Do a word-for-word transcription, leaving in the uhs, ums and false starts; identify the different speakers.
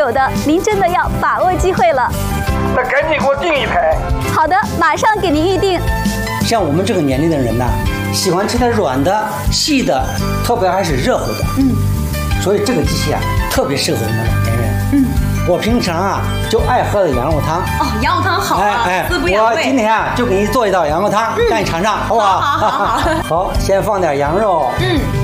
Speaker 1: 有的，您真的要把握机会了。
Speaker 2: 那赶紧给我订一排。
Speaker 1: 好的，马上给您预定。
Speaker 3: 像我们这个年龄的人呢，喜欢吃点软的、细的，特别还是热乎的。
Speaker 1: 嗯，
Speaker 3: 所以这个机器啊，特别适合我们老年人。
Speaker 1: 嗯，我
Speaker 3: 平常啊就爱喝的羊肉汤。
Speaker 1: 哦，羊肉汤好啊，
Speaker 3: 哎哎，
Speaker 1: 滋补养胃。
Speaker 3: 我今天啊就给你做一道羊肉汤，让你尝尝，好不好？
Speaker 1: 好好好好。
Speaker 3: 好，先放点羊肉。
Speaker 1: 嗯。